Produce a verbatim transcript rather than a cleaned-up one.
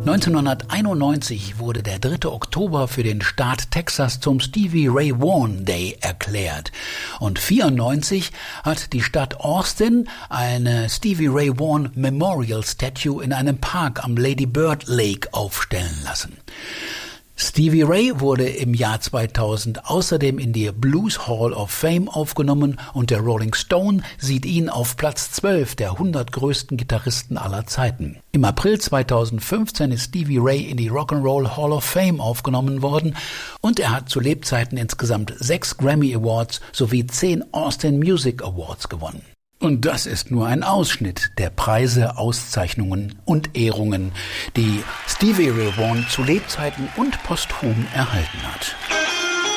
neunzehnhunderteinundneunzig wurde der dritte Oktober für den Staat Texas zum Stevie Ray Vaughan Day erklärt. Und vierundneunzig hat die Stadt Austin eine Stevie Ray Vaughan Memorial Statue in einem Park am Lady Bird Lake aufstellen lassen. Stevie Ray wurde im Jahr zweitausend außerdem in die Blues Hall of Fame aufgenommen und der Rolling Stone sieht ihn auf Platz zwölf der hundert größten Gitarristen aller Zeiten. Im April zweitausendfünfzehn ist Stevie Ray in die Rock'n'Roll Hall of Fame aufgenommen worden und er hat zu Lebzeiten insgesamt sechs Grammy Awards sowie zehn Austin Music Awards gewonnen. Und das ist nur ein Ausschnitt der Preise, Auszeichnungen und Ehrungen, die Stevie Ray Vaughan zu Lebzeiten und posthum erhalten hat.